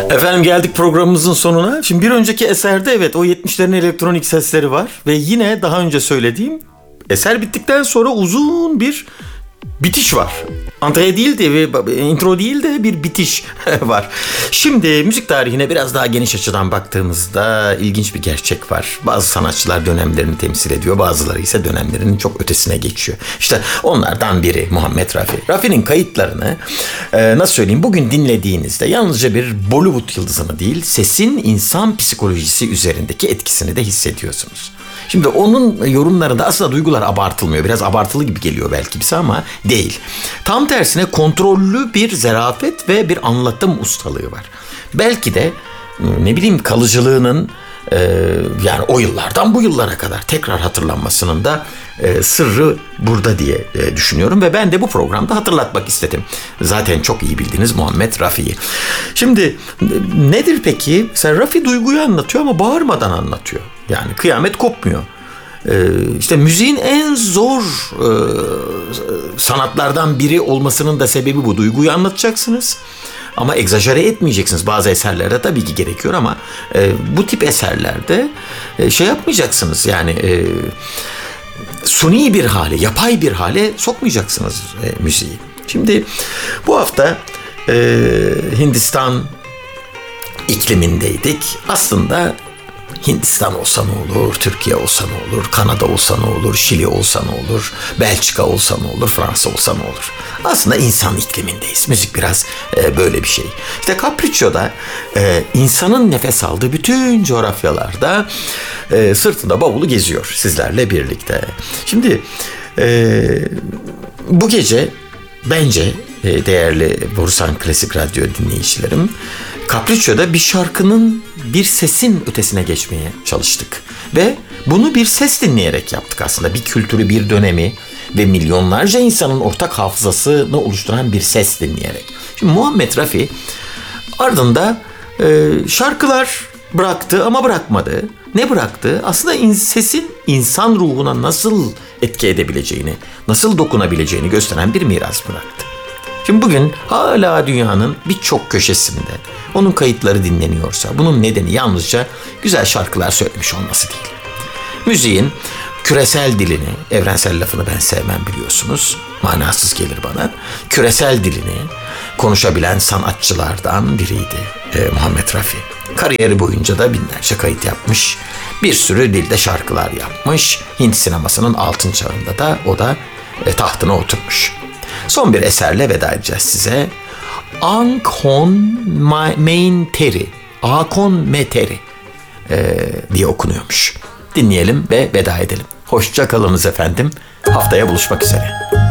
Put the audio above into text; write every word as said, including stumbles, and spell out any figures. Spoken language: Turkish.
Efendim geldik programımızın sonuna. Şimdi bir önceki eserde evet o yetmişlerin elektronik sesleri var. Ve yine daha önce söylediğim eser bittikten sonra uzun bir bitiş var. Antre değil de intro değil de bir bitiş var. Şimdi müzik tarihine biraz daha geniş açıdan baktığımızda ilginç bir gerçek var. Bazı sanatçılar dönemlerini temsil ediyor, bazıları ise dönemlerinin çok ötesine geçiyor. İşte onlardan biri Muhammed Rafi. Rafi'nin kayıtlarını e, nasıl söyleyeyim, bugün dinlediğinizde yalnızca bir Bollywood yıldızını değil, sesin insan psikolojisi üzerindeki etkisini de hissediyorsunuz. Şimdi onun yorumlarında aslında duygular abartılmıyor. Biraz abartılı gibi geliyor belki bize ama değil. Tam tersine kontrollü bir zarafet ve bir anlatım ustalığı var. Belki de ne bileyim kalıcılığının e, yani o yıllardan bu yıllara kadar tekrar hatırlanmasının da e, sırrı burada diye e, düşünüyorum. Ve ben de bu programda hatırlatmak istedim. Zaten çok iyi bildiğiniz Muhammed Rafi'yi. Şimdi nedir peki? Mesela Rafi duyguyu anlatıyor ama bağırmadan anlatıyor. Yani kıyamet kopmuyor. Ee, işte müziğin en zor e, sanatlardan biri olmasının da sebebi bu. Duyguyu anlatacaksınız ama egzajere etmeyeceksiniz. Bazı eserlerde tabii ki gerekiyor ama e, bu tip eserlerde e, şey yapmayacaksınız. Yani e, suni bir hale, yapay bir hale sokmayacaksınız e, müziği. Şimdi bu hafta e, Hindistan iklimindeydik. Aslında Hindistan olsa ne olur, Türkiye olsa ne olur, Kanada olsa ne olur, Şili olsa ne olur, Belçika olsa ne olur, Fransa olsa ne olur. Aslında insan iklimindeyiz. Müzik biraz e, böyle bir şey. İşte Capriccio'da e, insanın nefes aldığı bütün coğrafyalarda e, sırtında bavulu geziyor sizlerle birlikte. Şimdi e, bu gece bence e, değerli Borusan Klasik Radyo dinleyicilerim, Capriccio'da bir şarkının, bir sesin ötesine geçmeye çalıştık. Ve bunu bir ses dinleyerek yaptık aslında. Bir kültürü, bir dönemi ve milyonlarca insanın ortak hafızasını oluşturan bir ses dinleyerek. Şimdi Muhammed Rafi ardında e, şarkılar bıraktı ama bırakmadı. Ne bıraktı? Aslında in, sesin insan ruhuna nasıl etki edebileceğini, nasıl dokunabileceğini gösteren bir miras bıraktı. Şimdi bugün hala dünyanın birçok köşesinde onun kayıtları dinleniyorsa bunun nedeni yalnızca güzel şarkılar söylemiş olması değil. Müziğin küresel dilini, evrensel lafını ben sevmem biliyorsunuz, manasız gelir bana. Küresel dilini konuşabilen sanatçılardan biriydi e, Muhammed Rafi. Kariyeri boyunca da binlerce kayıt yapmış, bir sürü dilde şarkılar yapmış. Hint sinemasının altın çağında da o da e, tahtına oturmuş. Son bir eserle veda edeceğiz size. Ankon Main Teri, Akon Meteri e, diye okunuyormuş. Dinleyelim ve veda edelim. Hoşça kalınız efendim. Haftaya buluşmak üzere.